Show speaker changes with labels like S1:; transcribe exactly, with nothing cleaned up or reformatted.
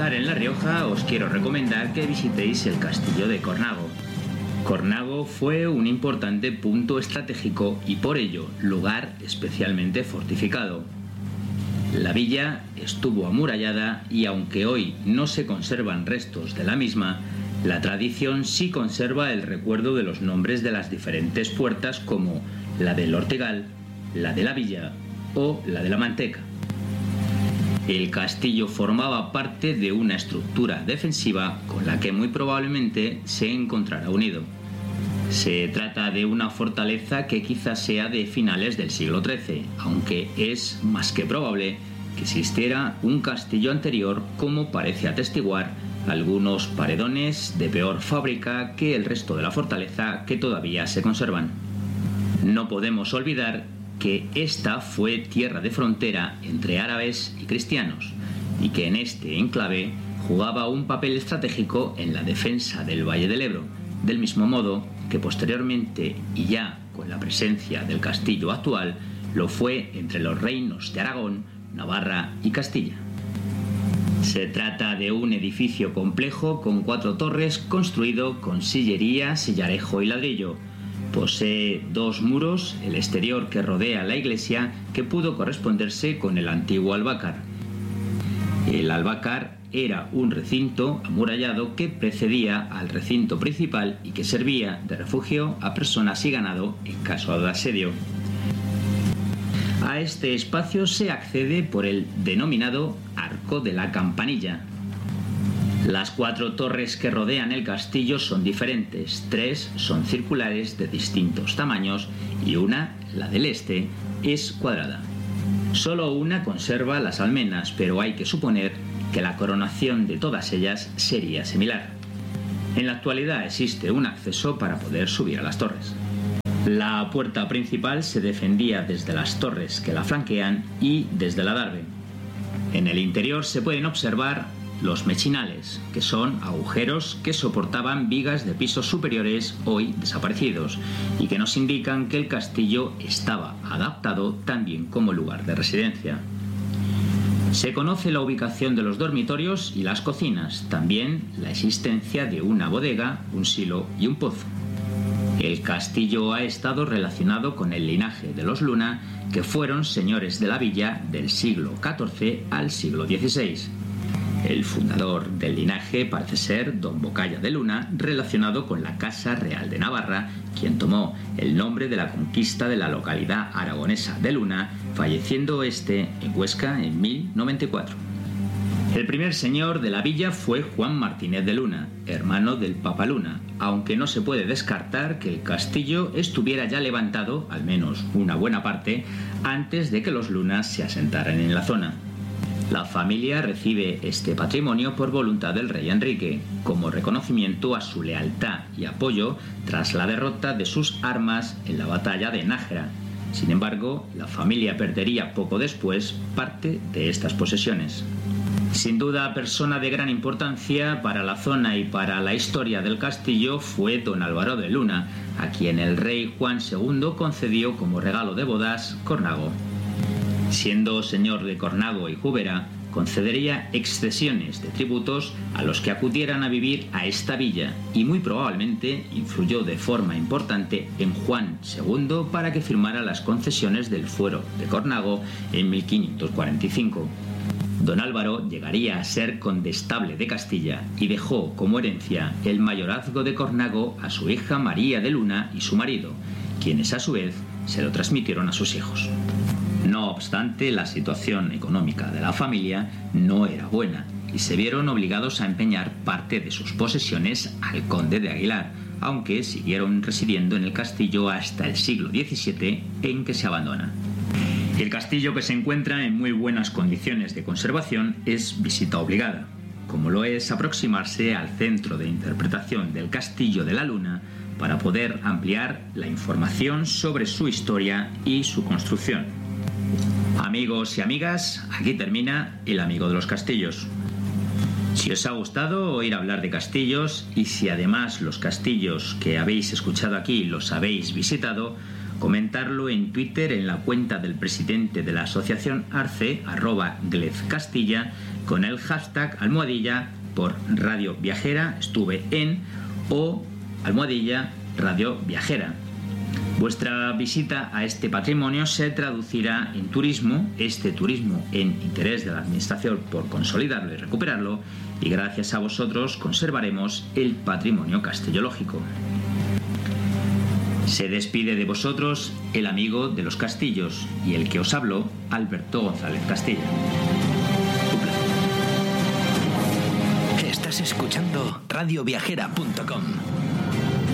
S1: empezar en La Rioja, os quiero recomendar que visitéis el castillo de Cornago. Cornago fue un importante punto estratégico y por ello lugar especialmente fortificado. La villa estuvo amurallada y aunque hoy no se conservan restos de la misma, la tradición sí conserva el recuerdo de los nombres de las diferentes puertas como la del Ortegal, la de la Villa o la de la Manteca. El castillo formaba parte de una estructura defensiva con la que muy probablemente se encontrará unido. Se trata de una fortaleza que quizás sea de finales del siglo trece, aunque es más que probable que existiera un castillo anterior, como parece atestiguar algunos paredones de peor fábrica que el resto de la fortaleza que todavía se conservan. No podemos olvidar que esta fue tierra de frontera entre árabes y cristianos y que en este enclave jugaba un papel estratégico en la defensa del Valle del Ebro, del mismo modo que posteriormente, y ya con la presencia del castillo actual, lo fue entre los reinos de Aragón, Navarra y Castilla. Se trata de un edificio complejo con cuatro torres construido con sillería, sillarejo y ladrillo. Posee dos muros, el exterior que rodea la iglesia, que pudo corresponderse con el antiguo albacar. El albacar era un recinto amurallado que precedía al recinto principal y que servía de refugio a personas y ganado en caso de asedio. A este espacio se accede por el denominado Arco de la Campanilla. Las cuatro torres que rodean el castillo son diferentes, tres son circulares de distintos tamaños y una, la del este, es cuadrada. Solo una conserva las almenas, pero hay que suponer que la coronación de todas ellas sería similar. En la actualidad existe un acceso para poder subir a las torres. La puerta principal se defendía desde las torres que la flanquean y desde la adarve. En el interior se pueden observar los mechinales, que son agujeros que soportaban vigas de pisos superiores hoy desaparecidos y que nos indican que el castillo estaba adaptado también como lugar de residencia. Se conoce la ubicación de los dormitorios y las cocinas, también la existencia de una bodega, un silo y un pozo. El castillo ha estado relacionado con el linaje de los Luna, que fueron señores de la villa del siglo catorce al siglo dieciséis. El fundador del linaje parece ser don Bocaya de Luna, relacionado con la Casa Real de Navarra, quien tomó el nombre de la conquista de la localidad aragonesa de Luna, falleciendo este en Huesca en mil noventa y cuatro. El primer señor de la villa fue Juan Martínez de Luna, hermano del Papa Luna, aunque no se puede descartar que el castillo estuviera ya levantado, al menos una buena parte, antes de que los Lunas se asentaran en la zona. La familia recibe este patrimonio por voluntad del rey Enrique, como reconocimiento a su lealtad y apoyo tras la derrota de sus armas en la batalla de Nájera. Sin embargo, la familia perdería poco después parte de estas posesiones. Sin duda, persona de gran importancia para la zona y para la historia del castillo fue don Álvaro de Luna, a quien el rey Juan segundo concedió como regalo de bodas Cornago. Siendo señor de Cornago y Júbera, concedería excesiones de tributos a los que acudieran a vivir a esta villa y muy probablemente influyó de forma importante en Juan segundo para que firmara las concesiones del fuero de Cornago en mil quinientos cuarenta y cinco. Don Álvaro llegaría a ser condestable de Castilla y dejó como herencia el mayorazgo de Cornago a su hija María de Luna y su marido, quienes a su vez se lo transmitieron a sus hijos. No obstante, la situación económica de la familia no era buena y se vieron obligados a empeñar parte de sus posesiones al conde de Aguilar, aunque siguieron residiendo en el castillo hasta el siglo diecisiete, en que se abandona. El castillo, que se encuentra en muy buenas condiciones de conservación, es visita obligada, como lo es aproximarse al Centro de Interpretación del Castillo de la Luna para poder ampliar la información sobre su historia y su construcción. Amigos y amigas, aquí termina El Amigo de los Castillos. Si os ha gustado oír hablar de castillos y si además los castillos que habéis escuchado aquí los habéis visitado, comentarlo en Twitter en la cuenta del presidente de la asociación Arce, arroba glezcastilla, con el hashtag almohadilla por Radio Viajera, estuve en, o almohadilla Radio Viajera. Vuestra visita a este patrimonio se traducirá en turismo, este turismo en interés de la Administración por consolidarlo y recuperarlo, y gracias a vosotros conservaremos el patrimonio castellológico. Se despide de vosotros el amigo de los castillos y el que os habló, Alberto González Castilla.
S2: Estás escuchando radio viajera punto com.